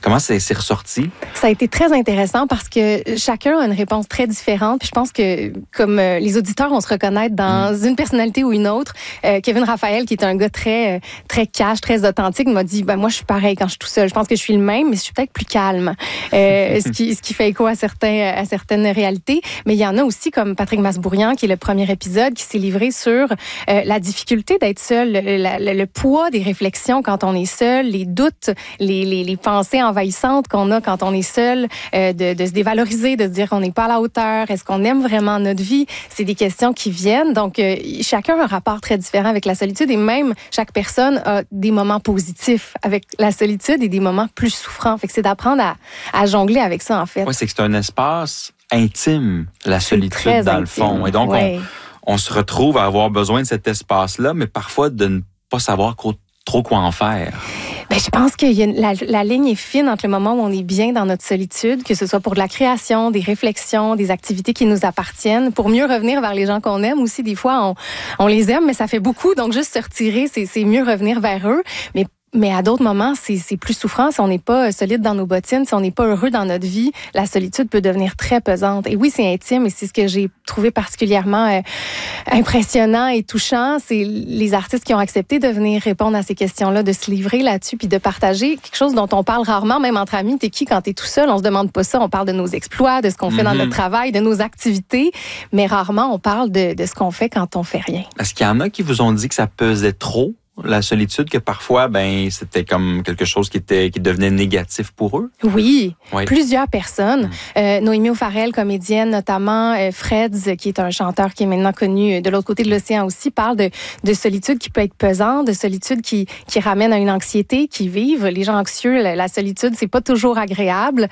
Comment c'est ressorti? Ça a été très intéressant parce que chacun a une réponse très différente. Puis je pense que, comme les auditeurs vont se reconnaître dans une personnalité ou une autre, Kevin Raphaël, qui est un gars très cash, très authentique, m'a dit, moi, je suis pareil quand je suis tout seul. Je pense que je suis le même, mais je suis peut-être plus calme. Ce qui fait écho à certaines réalités. Mais il y en a aussi, comme Patrick Masbourian, qui est le premier épisode, qui s'est livré sur la difficulté d'être seul, le poids des réflexions quand on est seul, les doutes, les pensées envahissantes qu'on a quand on est seul, de se dévaloriser, de se dire qu'on n'est pas à la hauteur, est-ce qu'on aime vraiment notre vie? C'est des questions qui viennent. Donc, chacun a un rapport très différent avec la solitude et même chaque personne a des moments positifs avec la solitude et des moments plus souffrants. Fait que c'est d'apprendre à jongler avec ça, en fait. Oui, c'est que c'est un espace intime, la solitude, dans le fond. Et donc, on se retrouve à avoir besoin de cet espace-là, mais parfois de ne pas savoir trop quoi en faire. Je pense que la ligne est fine entre le moment où on est bien dans notre solitude, que ce soit pour de la création, des réflexions, des activités qui nous appartiennent, pour mieux revenir vers les gens qu'on aime aussi. Des fois, on les aime, mais ça fait beaucoup. Donc, juste se retirer, c'est mieux revenir vers eux. Mais à d'autres moments, c'est plus souffrant. Si on n'est pas solide dans nos bottines, si on n'est pas heureux dans notre vie, la solitude peut devenir très pesante. Et oui, c'est intime et c'est ce que j'ai trouvé particulièrement impressionnant et touchant. C'est les artistes qui ont accepté de venir répondre à ces questions-là, de se livrer là-dessus puis de partager quelque chose dont on parle rarement, même entre amis. T'es qui quand t'es tout seul? On se demande pas ça. On parle de nos exploits, de ce qu'on fait dans notre travail, de nos activités, mais rarement on parle de ce qu'on fait quand on fait rien. Est-ce qu'il y en a qui vous ont dit que ça pesait trop? La solitude, que parfois, c'était comme quelque chose qui devenait négatif pour eux? Oui. Plusieurs personnes. Noémie O'Farrell, comédienne notamment, Freds, qui est un chanteur qui est maintenant connu de l'autre côté de l'océan aussi, parle de solitude qui peut être pesante, de solitude qui ramène à une anxiété, qui vivent. Les gens anxieux, la solitude, c'est pas toujours agréable.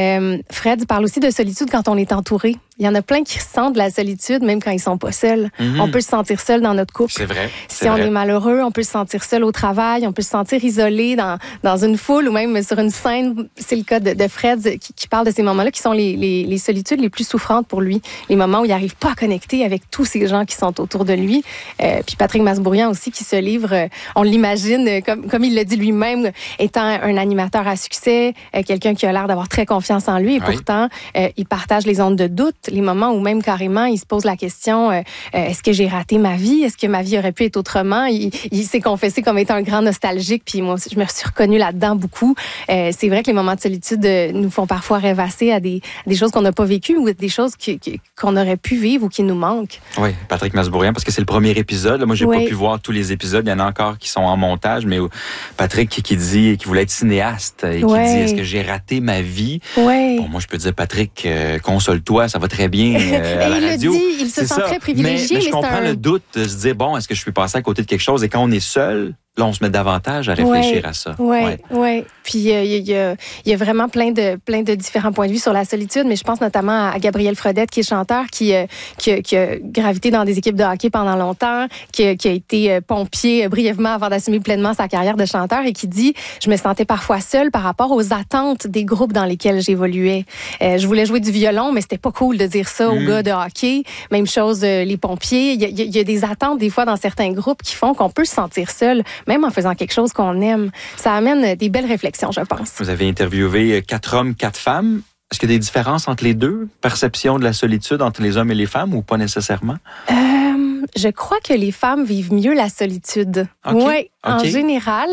Freds parle aussi de solitude quand on est entouré. Il y en a plein qui ressentent de la solitude, même quand ils sont pas seuls. On peut se sentir seul dans notre couple. C'est vrai. Si on est malheureux, on peut se sentir seul au travail, on peut se sentir isolé dans une foule ou même sur une scène. C'est le cas de Fred qui parle de ces moments-là qui sont les solitudes les plus souffrantes pour lui. Les moments où il n'arrive pas à connecter avec tous ces gens qui sont autour de lui. Puis Patrick Masbourian aussi qui se livre, on l'imagine, comme il le dit lui-même, étant un animateur à succès, quelqu'un qui a l'air d'avoir très confiance en lui et pourtant, il partage les ondes de doute, les moments où même carrément, il se pose la question, est-ce que j'ai raté ma vie? Est-ce que ma vie aurait pu être autrement? Il s'est confessé comme étant un grand nostalgique, puis moi aussi, je me suis reconnue là-dedans beaucoup. C'est vrai que les moments de solitude nous font parfois rêvasser à des choses qu'on n'a pas vécues ou des choses qu'on aurait pu vivre ou qui nous manquent. Oui, Patrick Masbourian, parce que c'est le premier épisode. Là, moi, j'ai pas pu voir tous les épisodes. Il y en a encore qui sont en montage, mais Patrick qui dit qu'il voulait être cinéaste et qui dit, est-ce que j'ai raté ma vie? Bon, moi, je peux dire, Patrick, console-toi, ça va très bien à la radio. Il se sent très privilégié. Mais je comprends le doute de se dire, bon, est-ce que je suis passé à côté de quelque chose? Et quand on est seul, là, on se met davantage à réfléchir à ça. Oui. Puis il y a vraiment plein de différents points de vue sur la solitude, mais je pense notamment à Gabriel Fredette, qui est chanteur, qui a gravité dans des équipes de hockey pendant longtemps, qui a été pompier brièvement avant d'assumer pleinement sa carrière de chanteur et qui dit « Je me sentais parfois seule par rapport aux attentes des groupes dans lesquels j'évoluais. Je voulais jouer du violon, mais c'était pas cool de dire ça aux gars de hockey. Même chose, les pompiers. Il y a des attentes des fois dans certains groupes qui font qu'on peut se sentir seul, même en faisant quelque chose qu'on aime. Ça amène des belles réflexions, je pense. Vous avez interviewé 4 hommes, 4 femmes. Est-ce qu'il y a des différences entre les deux? Perception de la solitude entre les hommes et les femmes ou pas nécessairement? Je crois que les femmes vivent mieux la solitude. Oui, en général.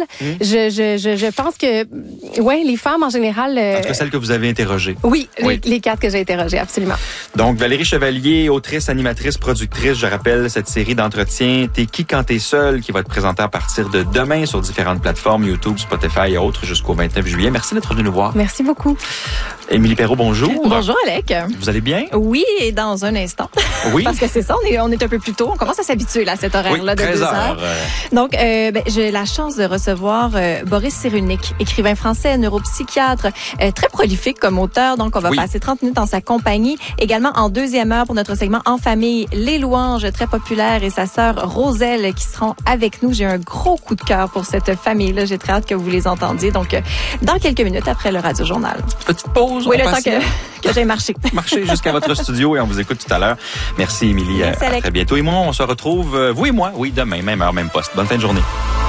Je pense que, les femmes en général... En tout cas, celles que vous avez interrogées. Oui, les 4 que j'ai interrogées, absolument. Donc, Valérie Chevalier, autrice, animatrice, productrice, je rappelle cette série d'entretiens T'es qui quand t'es seul, qui va être présentée à partir de demain sur différentes plateformes, YouTube, Spotify et autres, jusqu'au 29 juillet. Merci d'être venu nous voir. Merci beaucoup. Émilie Perrault, bonjour. Bonjour, Alec. Vous allez bien? Oui, et dans un instant. Oui. Parce que c'est ça, on est un peu plus tôt. On commence à s'habituer là, à cet horaire-là de 2 heures. Donc, j'ai la chance de recevoir Boris Cyrulnik, écrivain français, neuropsychiatre, très prolifique comme auteur. Donc, on va passer 30 minutes en sa compagnie. Également, en deuxième heure, pour notre segment En famille, Les Louanges, très populaire, et sa sœur Roselle qui seront avec nous. J'ai un gros coup de cœur pour cette famille-là. J'ai très hâte que vous les entendiez. Donc, dans quelques minutes après le Radio Journal. Petite pause. Oui, le temps que j'ai marché. Marché jusqu'à votre studio et on vous écoute tout à l'heure. Merci, Émilie. À très bientôt. Et moi, on se retrouve, vous et moi, demain, même heure, même poste. Bonne fin de journée.